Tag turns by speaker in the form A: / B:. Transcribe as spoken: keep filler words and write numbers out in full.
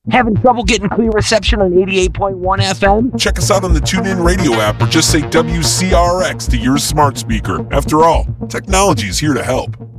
A: Having trouble getting clear reception on eighty-eight point one F M?
B: Check us out on the TuneIn Radio app or just say W C R X to your smart speaker. After all, technology is here to help.